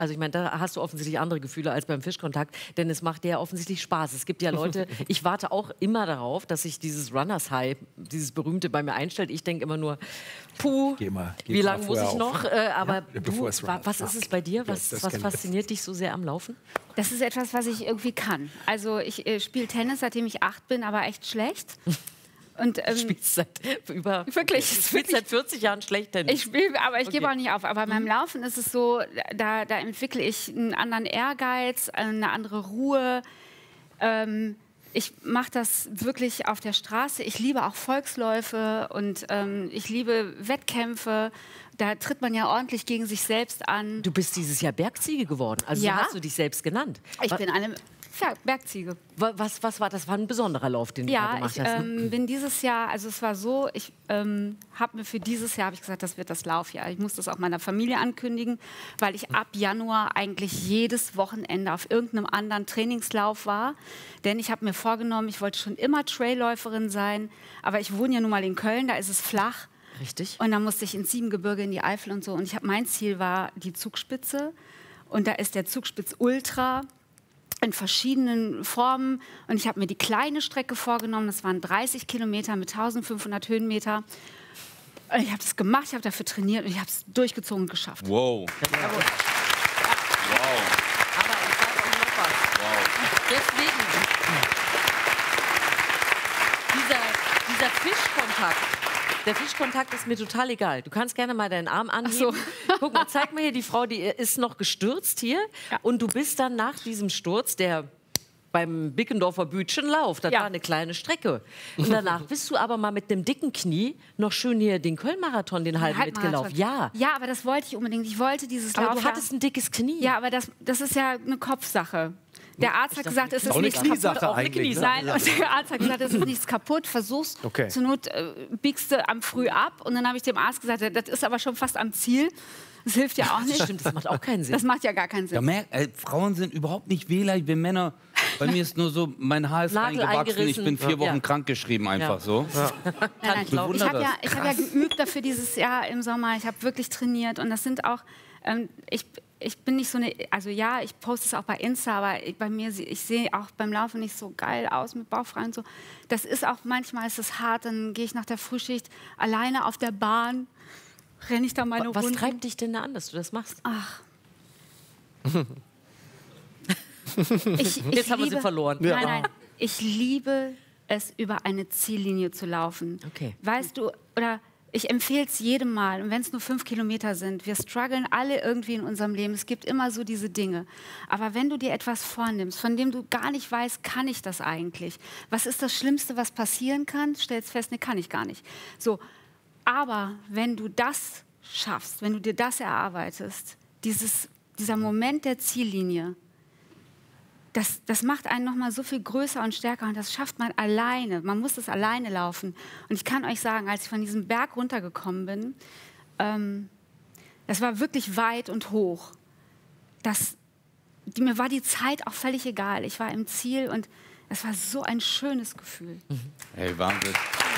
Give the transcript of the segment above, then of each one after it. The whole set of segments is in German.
Also ich meine, da hast du offensichtlich andere Gefühle als beim Fischkontakt, denn es macht dir ja offensichtlich Spaß. Es gibt ja Leute, ich warte auch immer darauf, dass sich dieses Runners High, dieses berühmte bei mir einstellt. Ich denke immer nur, puh, wie lange muss ich noch? Aber du, was ist es bei dir? Was fasziniert dich so sehr am Laufen? Das ist etwas, was ich irgendwie kann. Also ich spiele Tennis, seitdem ich 8 bin, aber echt schlecht. Und, du spielst seit seit 40 Jahren schlecht Tennis. Ich spiele, aber ich gebe auch nicht auf. Aber beim Laufen ist es so, da entwickle ich einen anderen Ehrgeiz, eine andere Ruhe. Ich mache das wirklich auf der Straße. Ich liebe auch Volksläufe und ich liebe Wettkämpfe. Da tritt man ja ordentlich gegen sich selbst an. Du bist dieses Jahr Bergziege geworden. Also ja. so hast du dich selbst genannt. Ich bin eine Bergziege. Was war das? War ein besonderer Lauf, den du da gemacht hast? Ja, ich bin dieses Jahr, also es war so, ich habe mir für dieses Jahr gesagt, das wird das Laufjahr. Ich muss das auch meiner Familie ankündigen, weil ich ab Januar eigentlich jedes Wochenende auf irgendeinem anderen Trainingslauf war. Denn ich habe mir vorgenommen, ich wollte schon immer Trailläuferin sein, aber ich wohne ja nun mal in Köln, da ist es flach. Richtig. Und dann musste ich ins Siebengebirge, in die Eifel und so. Und mein Ziel war die Zugspitze. Und da ist der Zugspitz Ultra in verschiedenen Formen. Und ich habe mir die kleine Strecke vorgenommen. Das waren 30 Kilometer mit 1500 Höhenmeter. Und ich habe das gemacht, ich habe dafür trainiert und ich habe es durchgezogen und geschafft. Wow. Ja. Wow. Aber ich sage euch noch was. Wow. Deswegen, dieser Fischkontakt, der Fischkontakt ist mir total egal. Du kannst gerne mal deinen Arm anheben. So. Guck mal, zeig mir hier die Frau, die ist noch gestürzt hier. Ja. Und du bist dann nach diesem Sturz, der beim Bickendorfer Bütchenlauf, das war eine kleine Strecke. Und danach bist du aber mal mit einem dicken Knie noch schön hier den Köln-Marathon, den halben mitgelaufen. Ja. Ja, aber das wollte ich unbedingt. Ich wollte dieses Lauf. Aber du hattest ein dickes Knie. Ja, aber das ist ja eine Kopfsache. Der Arzt hat gesagt, es ist nichts kaputt. Auch eine Kniesache. Nein, und der Arzt hat gesagt, es ist nichts kaputt. Versuch's. Okay. Zur Not biegst du am Früh ab. Und dann habe ich dem Arzt gesagt, das ist aber schon fast am Ziel. Das hilft ja auch nicht. Das stimmt, das macht auch keinen Sinn. Das macht ja gar keinen Sinn. Ja, Frauen sind überhaupt nicht Wähler, wir Männer. Bei mir ist nur so, mein Haar ist eingewachsen, ich bin 4 Wochen krankgeschrieben, einfach so. Ja. Nein. Ich habe ja geübt dafür dieses Jahr im Sommer. Ich habe wirklich trainiert. Und das sind auch, ich bin nicht so eine, also ja, ich poste es auch bei Insta, aber bei mir, ich sehe auch beim Laufen nicht so geil aus mit Bauchfrei und so. Das ist auch, manchmal ist es hart, dann gehe ich nach der Frühschicht alleine auf der Bahn, renne ich da meine Runden. Was treibt dich denn da an, dass du das machst? Ach. Jetzt haben wir sie verloren. Nein, ich liebe es, über eine Ziellinie zu laufen. Okay. Weißt du, oder ich empfehle es jedem Mal, und wenn es nur 5 Kilometer sind, wir strugglen alle irgendwie in unserem Leben, es gibt immer so diese Dinge. Aber wenn du dir etwas vornimmst, von dem du gar nicht weißt, kann ich das eigentlich? Was ist das Schlimmste, was passieren kann? Stellst fest, nee, kann ich gar nicht. So, aber wenn du das schaffst, wenn du dir das erarbeitest, dieser Moment der Ziellinie, das macht einen noch mal so viel größer und stärker und das schafft man alleine. Man muss das alleine laufen. Und ich kann euch sagen, als ich von diesem Berg runtergekommen bin, das war wirklich weit und hoch. Mir war die Zeit auch völlig egal. Ich war im Ziel und es war so ein schönes Gefühl. Hey, Wahnsinn.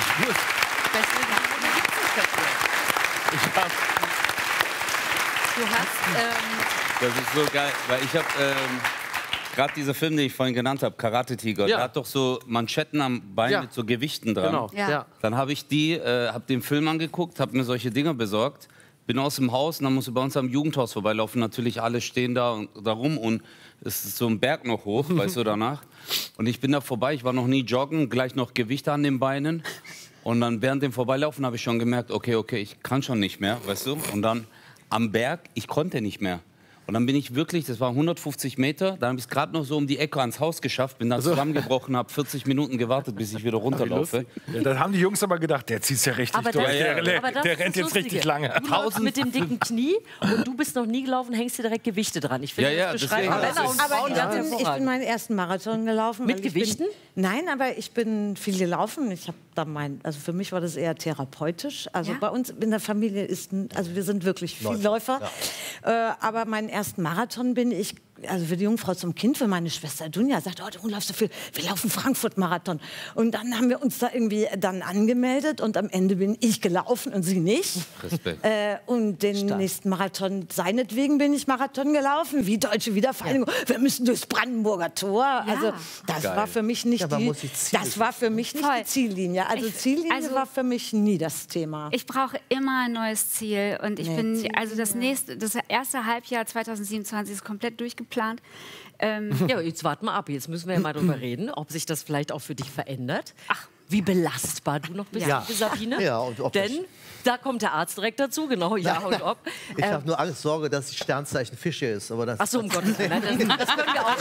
Das ist so geil, weil ich habe gerade dieser Film, den ich vorhin genannt habe, Karate Tiger, der hat doch so Manschetten am Bein mit so Gewichten dran. Genau. Ja. Dann habe ich hab den Film angeguckt, habe mir solche Dinger besorgt, bin aus dem Haus und dann musst du bei uns am Jugendhaus vorbeilaufen. Natürlich alle stehen da rum und es ist so ein Berg noch hoch, weißt du, danach. Und ich bin da vorbei, ich war noch nie joggen, gleich noch Gewichte an den Beinen. Und dann während dem Vorbeilaufen habe ich schon gemerkt, okay, ich kann schon nicht mehr, weißt du. Und dann am Berg, ich konnte nicht mehr. Und dann bin ich wirklich, das war 150 Meter, dann habe ich es gerade noch so um die Ecke ans Haus geschafft, bin dann zusammengebrochen, habe 40 Minuten gewartet, bis ich wieder runterlaufe. Ja, dann haben die Jungs aber gedacht, der zieht es ja richtig Aber durch. das, Der rennt jetzt richtig lange. Du läufst mit dem dicken Knie und du bist noch nie gelaufen, hängst dir direkt Gewichte dran. Ich finde, das beschreibt Männer und Frauen ganz hervorragend. Ich bin meinen ersten Marathon gelaufen. Mit Gewichten? Nein, aber ich bin viel gelaufen. Ich habe da also für mich war das eher therapeutisch. Also bei uns in der Familie wir sind wirklich viele Läufer. Ja. Aber meinen ersten Marathon bin ich also für die Jungfrau zum Kind, für meine Schwester Dunja, sagt, oh, du läufst so viel, wir laufen Frankfurt-Marathon. Und dann haben wir uns da irgendwie dann angemeldet und am Ende bin ich gelaufen und sie nicht. Respekt. Und den nächsten Marathon, seinetwegen bin ich Marathon gelaufen, wie Deutsche Wiedervereinigung. Wir müssen durchs Brandenburger Tor. Also das war für mich nicht die Ziellinie. Also Ziellinie war für mich nie das Thema. Ich brauche immer ein neues Ziel und ich bin, also das erste Halbjahr 2027 ist komplett durchgeplant. Ja, jetzt warten wir ab. Jetzt müssen wir ja mal drüber reden, ob sich das vielleicht auch für dich verändert. Ach, wie belastbar du noch bist, liebe Sabine. Ja, und ob denn da kommt der Arzt direkt dazu, genau, ja und ob. Ich habe nur Angst, Sorge, dass die Sternzeichen Fische ist. Aber das Ach so, um Gottes Willen, das können wir auch.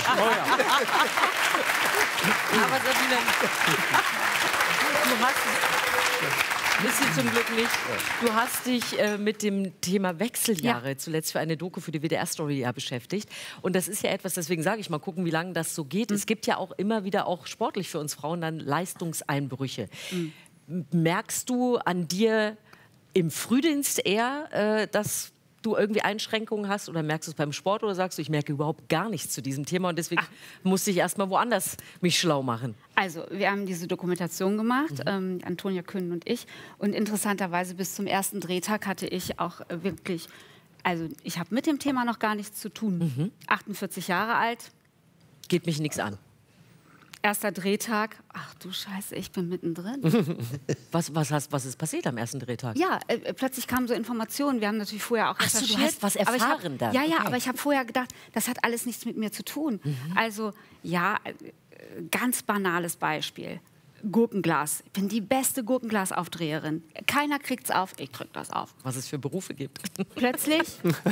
Aber Sabine, du hast... Ist sie zum Glück nicht. Du hast dich mit dem Thema Wechseljahre zuletzt für eine Doku für die WDR-Story beschäftigt. Und das ist ja etwas, deswegen sage ich mal, gucken, wie lange das so geht. Es gibt ja auch immer wieder, auch sportlich für uns Frauen, dann Leistungseinbrüche. Merkst du an dir im Frühdienst eher, dass du irgendwie Einschränkungen hast oder merkst du es beim Sport oder sagst du, ich merke überhaupt gar nichts zu diesem Thema und deswegen musste ich erst mal woanders mich schlau machen? Also, wir haben diese Dokumentation gemacht, Antonia Kühn und ich. Und interessanterweise bis zum ersten Drehtag hatte ich auch wirklich, also ich habe mit dem Thema noch gar nichts zu tun. 48 Jahre alt. Geht mich nichts an. Erster Drehtag, ach du Scheiße, ich bin mittendrin. Was ist passiert am ersten Drehtag? Ja, plötzlich kamen so Informationen. Wir haben natürlich vorher auch recherchiert. Ach so, du hast was erfahren dann? Ja, aber ich habe vorher gedacht, das hat alles nichts mit mir zu tun. Also, ja, ganz banales Beispiel. Gurkenglas. Ich bin die beste Gurkenglasaufdreherin. Keiner kriegt's auf, ich drück das auf. Was es für Berufe gibt. Plötzlich.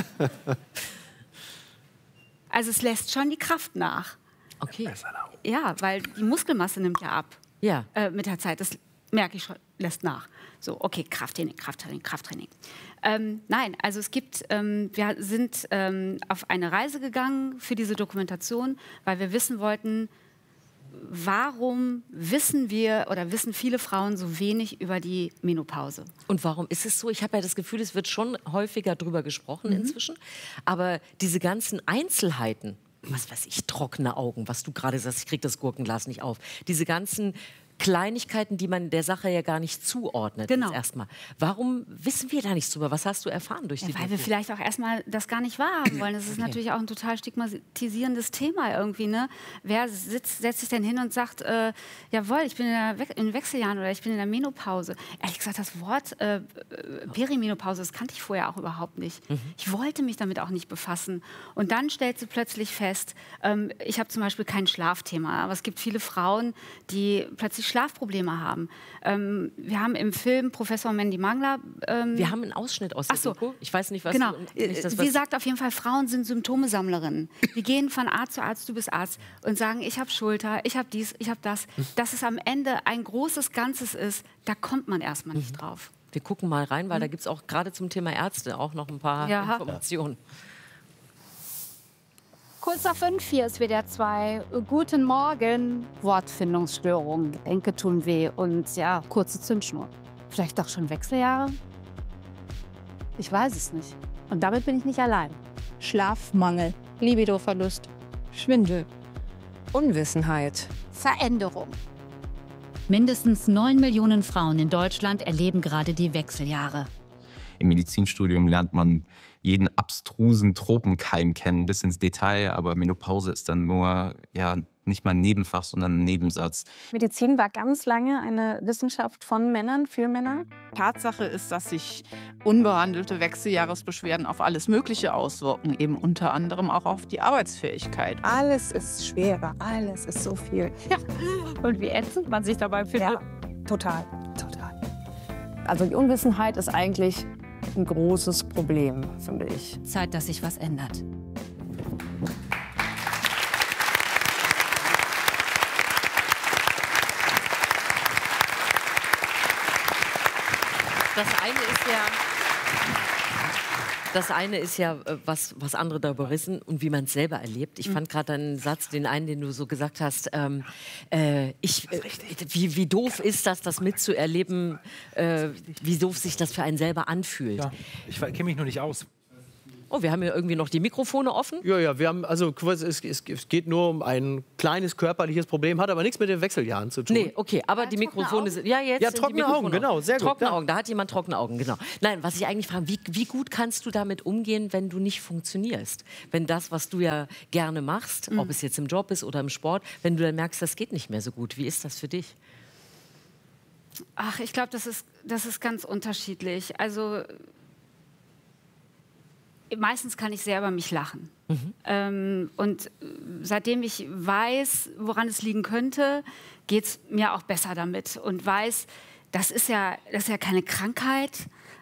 Also es lässt schon die Kraft nach. Okay. Ja, weil die Muskelmasse nimmt ja ab. Ja. Mit der Zeit. Das merke ich schon, lässt nach. So, okay, Krafttraining. Nein, also es gibt, wir sind auf eine Reise gegangen für diese Dokumentation, weil wir wissen wollten, warum wissen wir oder wissen viele Frauen so wenig über die Menopause? Und warum ist es so? Ich habe ja das Gefühl, es wird schon häufiger drüber gesprochen inzwischen. Aber diese ganzen Einzelheiten, was weiß ich, trockene Augen, was du gerade sagst, ich kriege das Gurkenglas nicht auf. Diese ganzen Kleinigkeiten, die man der Sache ja gar nicht zuordnet. Genau. Erstmal. Warum wissen wir da nichts drüber? Was hast du erfahren durch die Weil Doku? wir vielleicht auch erstmal das gar nicht wahrhaben wollen. Das ist natürlich auch ein total stigmatisierendes Thema irgendwie. Ne? Wer setzt sich denn hin und sagt, jawohl, ich bin in Wechseljahren oder ich bin in der Menopause. Ehrlich gesagt, das Wort Perimenopause, das kannte ich vorher auch überhaupt nicht. Ich wollte mich damit auch nicht befassen. Und dann stellt sie plötzlich fest, ich habe zum Beispiel kein Schlafthema, aber es gibt viele Frauen, die plötzlich Schlafprobleme haben. Wir haben im Film Professor Mandy Mangler... wir haben einen Ausschnitt aus der Doku. Ich weiß nicht, was... Genau. Du, Sie sagt auf jeden Fall, Frauen sind Symptomesammlerinnen. Die gehen von Arzt zu Arzt, du bist Arzt, und sagen, ich habe Schulter, ich habe dies, ich habe das. Dass es am Ende ein großes Ganzes ist, da kommt man erstmal nicht drauf. Wir gucken mal rein, weil da gibt es auch gerade zum Thema Ärzte auch noch ein paar Informationen. Kurz nach 5, hier ist WDR 2. Guten Morgen. Wortfindungsstörungen, Gelenke tun weh und ja, kurze Zündschnur. Vielleicht doch schon Wechseljahre? Ich weiß es nicht. Und damit bin ich nicht allein. Schlafmangel, Libidoverlust, Schwindel, Unwissenheit, Veränderung. Mindestens 9 Millionen Frauen in Deutschland erleben gerade die Wechseljahre. Im Medizinstudium lernt man jeden abstrusen Tropenkeim kennen, bis ins Detail. Aber Menopause ist dann nur, ja, nicht mal ein Nebenfach, sondern ein Nebensatz. Medizin war ganz lange eine Wissenschaft von Männern, für Männer. Tatsache ist, dass sich unbehandelte Wechseljahresbeschwerden auf alles Mögliche auswirken, eben unter anderem auch auf die Arbeitsfähigkeit. Alles ist schwerer, alles ist so viel. Ja. Und wie ätzend man sich dabei fühlt. Ja, total. Also die Unwissenheit ist eigentlich ein großes Problem, finde ich. Zeit, dass sich was ändert. Das eine ist ja, was andere darüber wissen und wie man es selber erlebt. Ich fand gerade einen Satz, den du so gesagt hast, wie doof ist das mitzuerleben, wie doof sich das für einen selber anfühlt. Ja, ich kenne mich nur nicht aus. Oh, wir haben hier irgendwie noch die Mikrofone offen. Ja, wir haben, also es geht nur um ein kleines körperliches Problem, hat aber nichts mit den Wechseljahren zu tun. Nee, okay, aber die Mikrofone sind, ja, jetzt Ja, sind trockene die Mikrofone Augen, genau, sehr gut. Trockene Augen, da hat jemand trockene Augen, genau. Nein, was ich eigentlich frage, wie gut kannst du damit umgehen, wenn du nicht funktionierst? Wenn das, was du ja gerne machst, ob es jetzt im Job ist oder im Sport, wenn du dann merkst, das geht nicht mehr so gut, wie ist das für dich? Ach, ich glaube, das ist ganz unterschiedlich. Also meistens kann ich sehr über mich lachen. Und seitdem ich weiß, woran es liegen könnte, geht es mir auch besser damit. Und weiß, das ist ja keine Krankheit.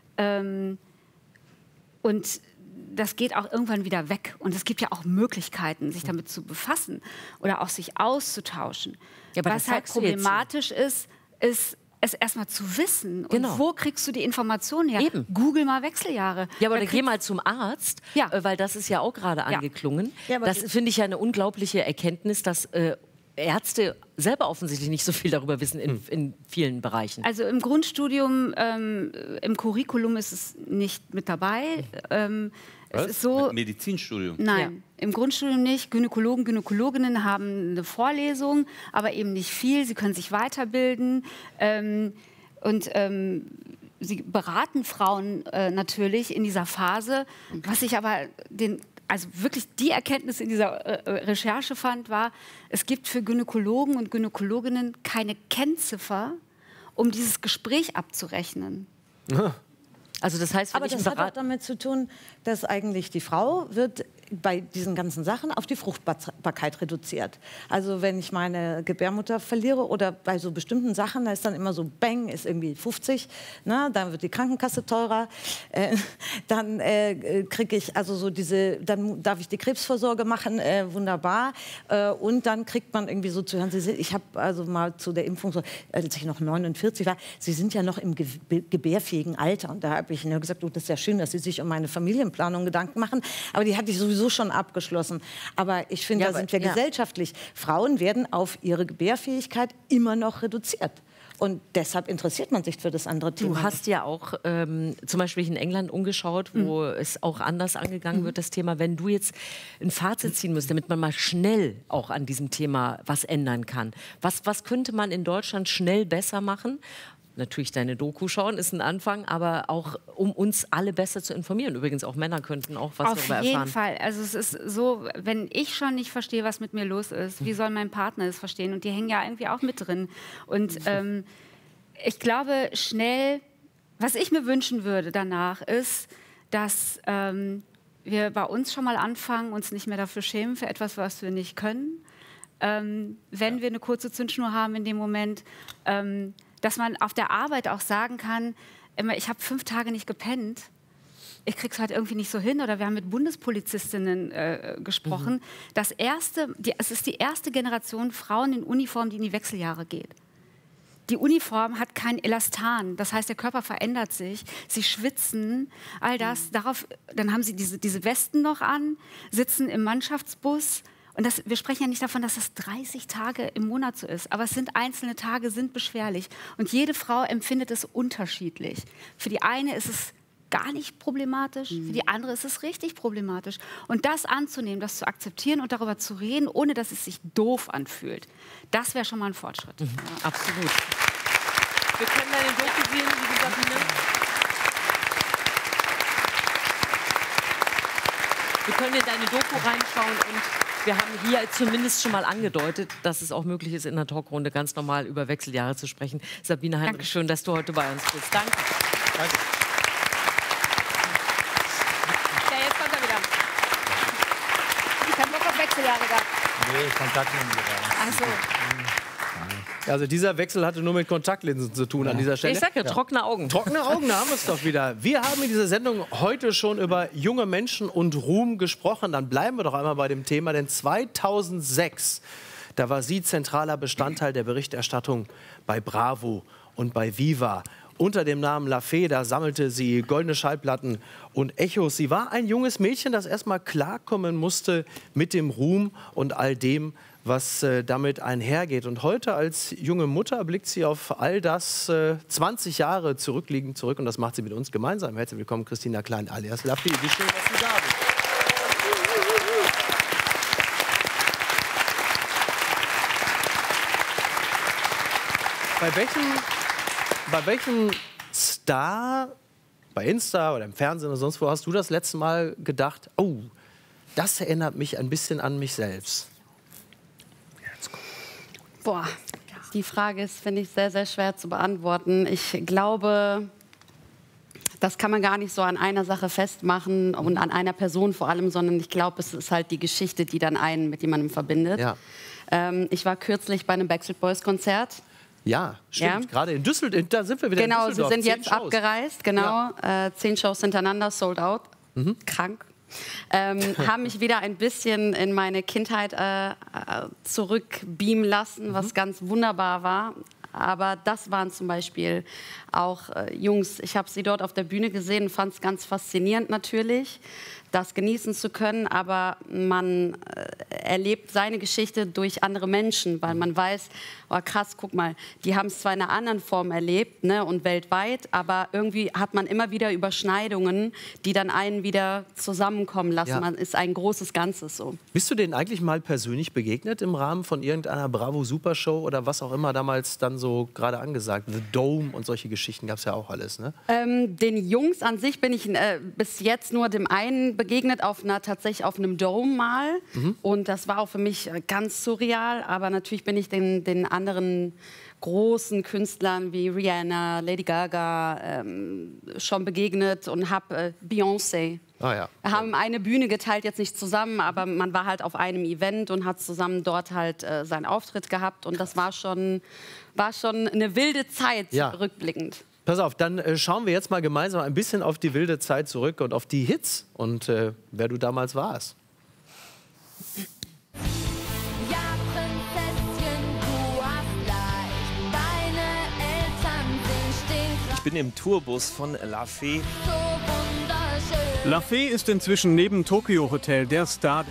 Und das geht auch irgendwann wieder weg. Und es gibt ja auch Möglichkeiten, sich damit zu befassen oder auch sich auszutauschen. Ja, was halt problematisch ist es erstmal zu wissen. Genau. Und wo kriegst du die Informationen her? Eben. Google mal Wechseljahre. Ja, aber dann geh mal zum Arzt, weil das ist ja auch gerade angeklungen. Ja, das finde ich ja eine unglaubliche Erkenntnis, dass Ärzte selber offensichtlich nicht so viel darüber wissen in vielen Bereichen. Also im Grundstudium, im Curriculum ist es nicht mit dabei. Es ist so, mit Medizinstudium? Nein, im Grundstudium nicht. Gynäkologen, Gynäkologinnen haben eine Vorlesung, aber eben nicht viel. Sie können sich weiterbilden sie beraten Frauen natürlich in dieser Phase. Was ich aber also wirklich die Erkenntnis in dieser Recherche fand, war, es gibt für Gynäkologen und Gynäkologinnen keine Kennziffer, um dieses Gespräch abzurechnen. Also das heißt, aber das hat auch damit zu tun, dass eigentlich die Frau wird bei diesen ganzen Sachen auf die Fruchtbarkeit reduziert. Also wenn ich meine Gebärmutter verliere oder bei so bestimmten Sachen, da ist dann immer so, bang, ist irgendwie 50, ne? Dann wird die Krankenkasse teurer, dann kriege ich also so dann darf ich die Krebsvorsorge machen, wunderbar, und dann kriegt man irgendwie so zu hören, ich habe also mal zu der Impfung, so, als ich noch 49 war, Sie sind ja noch im gebärfähigen Alter, und da habe ich nur gesagt, oh, das ist ja schön, dass Sie sich um meine Familienplanung Gedanken machen, aber die hatte ich sowieso schon abgeschlossen. Aber ich finde, da sind wir gesellschaftlich. Frauen werden auf ihre Gebärfähigkeit immer noch reduziert. Und deshalb interessiert man sich für das andere Thema. Du hast ja auch zum Beispiel in England umgeschaut, wo es auch anders angegangen wird, das Thema. Wenn du jetzt ein Fazit ziehen müsst, damit man mal schnell auch an diesem Thema was ändern kann. Was könnte man in Deutschland schnell besser machen? Natürlich deine Doku schauen ist ein Anfang, aber auch um uns alle besser zu informieren. Übrigens auch Männer könnten auch was darüber erfahren. Auf jeden Fall. Also es ist so, wenn ich schon nicht verstehe, was mit mir los ist, wie soll mein Partner es verstehen? Und die hängen ja irgendwie auch mit drin. Und ich glaube schnell, was ich mir wünschen würde danach ist, dass wir bei uns schon mal anfangen, uns nicht mehr dafür schämen für etwas, was wir nicht können. Wenn wir eine kurze Zündschnur haben in dem Moment, dass man auf der Arbeit auch sagen kann, ich habe 5 Tage nicht gepennt, ich kriege es halt irgendwie nicht so hin. Oder wir haben mit Bundespolizistinnen gesprochen. Es ist die erste Generation Frauen in Uniform, die in die Wechseljahre geht. Die Uniform hat kein Elastan, das heißt, der Körper verändert sich, sie schwitzen, all das. Dann haben sie diese Westen noch an, sitzen im Mannschaftsbus. Und wir sprechen ja nicht davon, dass es 30 Tage im Monat so ist, aber einzelne Tage sind beschwerlich. Und jede Frau empfindet es unterschiedlich. Für die eine ist es gar nicht problematisch, für die andere ist es richtig problematisch. Und das anzunehmen, das zu akzeptieren und darüber zu reden, ohne dass es sich doof anfühlt, das wäre schon mal ein Fortschritt. Absolut. Wir können deine Doku sehen, liebe Sabine. Wir können in deine Doku reinschauen und wir haben hier zumindest schon mal angedeutet, dass es auch möglich ist, in der Talkrunde ganz normal über Wechseljahre zu sprechen. Sabine Heinrich, schön, dass du heute bei uns bist. Danke. Danke. Ja, jetzt kommt er wieder. Ich habe Bock auf Wechseljahre gehabt. Nee, Kontaktlinsen gerade. Ach so. Also dieser Wechsel hatte nur mit Kontaktlinsen zu tun an dieser Stelle. Ich sag ja, trockene Augen. Trockene Augen, da haben wir es doch wieder. Wir haben in dieser Sendung heute schon über junge Menschen und Ruhm gesprochen. Dann bleiben wir doch einmal bei dem Thema, denn 2006, da war sie zentraler Bestandteil der Berichterstattung bei Bravo und bei Viva. Unter dem Namen La Fee, da sammelte sie goldene Schallplatten und Echos. Sie war ein junges Mädchen, das erstmal klarkommen musste mit dem Ruhm und all dem, was damit einhergeht. Und heute als junge Mutter blickt sie auf all das 20 Jahre zurückliegend zurück. Und das macht sie mit uns gemeinsam. Herzlich willkommen, Christina Klein alias La Fee. Wie schön, dass Sie da sind. Bei welchem Star, bei Insta oder im Fernsehen oder sonst wo, hast du das letzte Mal gedacht, oh, das erinnert mich ein bisschen an mich selbst? Boah, die Frage ist, finde ich, sehr, sehr schwer zu beantworten. Ich glaube, das kann man gar nicht so an einer Sache festmachen und an einer Person vor allem, sondern ich glaube, es ist halt die Geschichte, die dann einen mit jemandem verbindet. Ja. Ich war kürzlich bei einem Backstreet Boys Konzert. Ja, stimmt. Ja. Gerade in Düsseldorf, da sind wir wieder in Düsseldorf. Genau, sie sind jetzt abgereist, genau. Ja. 10 Shows hintereinander, sold out. Krank. Haben mich wieder ein bisschen in meine Kindheit zurückbeamen lassen, was ganz wunderbar war. Aber das waren zum Beispiel auch Jungs, ich habe sie dort auf der Bühne gesehen und fand es ganz faszinierend natürlich, das genießen zu können, aber man erlebt seine Geschichte durch andere Menschen, weil man weiß, oh krass, guck mal, die haben es zwar in einer anderen Form erlebt, ne, und weltweit, aber irgendwie hat man immer wieder Überschneidungen, die dann einen wieder zusammenkommen lassen. Ja. Man ist ein großes Ganzes so. Bist du denen eigentlich mal persönlich begegnet im Rahmen von irgendeiner Bravo-Supershow oder was auch immer damals dann so gerade angesagt? The Dome und solche Geschichten gab es ja auch alles, ne? Den Jungs an sich bin ich bis jetzt nur dem einen begegnet, tatsächlich auf einem Dome mal. Und das war auch für mich ganz surreal. Aber natürlich bin ich den anderen großen Künstlern wie Rihanna, Lady Gaga schon begegnet und habe Beyoncé. Ah, ja. Wir haben eine Bühne geteilt, jetzt nicht zusammen, aber man war halt auf einem Event und hat zusammen dort halt seinen Auftritt gehabt. Und das war schon eine wilde Zeit, ja, rückblickend. Pass auf, dann schauen wir jetzt mal gemeinsam ein bisschen auf die wilde Zeit zurück und auf die Hits und wer du damals warst. Ja, Prinzesschen, du hast leicht. Deine Eltern sind stinkreich. Ich bin im Tourbus von La Fee. So wunderschön. La Fee ist inzwischen neben Tokyo Hotel der Star.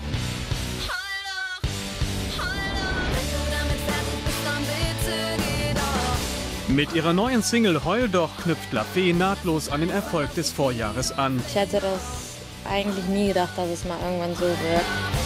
Mit ihrer neuen Single Heul doch knüpft La Fee nahtlos an den Erfolg des Vorjahres an. Ich hätte das eigentlich nie gedacht, dass es mal irgendwann so wird.